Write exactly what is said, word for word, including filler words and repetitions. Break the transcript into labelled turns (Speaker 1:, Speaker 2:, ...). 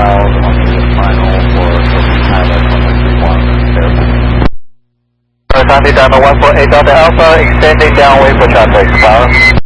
Speaker 1: miles on the final for Ocean Pilot one three one. Contact down to one four eight Delta Alpha, extending downwind for traffic. Power.